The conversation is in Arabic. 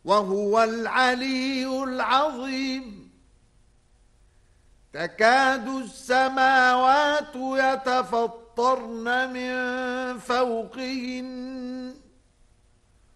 وهو العلي العظيم. تكاد السماوات يتفطرن من فوقهن